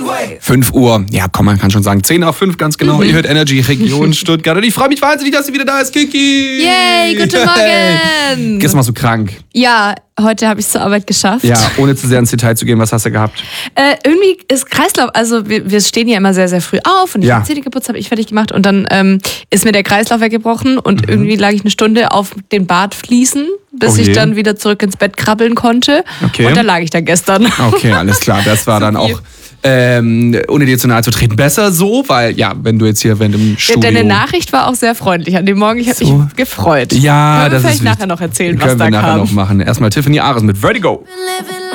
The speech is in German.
5 Uhr, ja komm, man kann schon sagen 10 nach 5 ganz genau. Ihr hört Energy Region Stuttgart und ich freue mich wahnsinnig, dass sie wieder da ist, Kiki. Yay, guten Morgen. Gestern warst du krank. Ja, heute habe ich es zur Arbeit geschafft. Ja, ohne zu sehr ins Detail zu gehen, was hast du gehabt? Irgendwie ist Kreislauf, also wir stehen ja immer sehr, sehr früh auf und ich habe Zähne geputzt, habe ich fertig gemacht und dann ist mir der Kreislauf weggebrochen und irgendwie lag ich eine Stunde auf den Badfliesen, bis ich dann wieder zurück ins Bett krabbeln konnte. Okay. Und da lag ich dann gestern. Okay, alles klar, das war dann auch... ohne dir zu nahe zu treten, besser so, weil ja, wenn du jetzt hier im Studio... Deine Nachricht war auch sehr freundlich an dem Morgen, ich habe mich gefreut. Ja, Können wir das vielleicht ist... nachher noch erzählen, was können da wir nachher kam. noch machen. Erstmal Tiffany Ares mit Vertigo.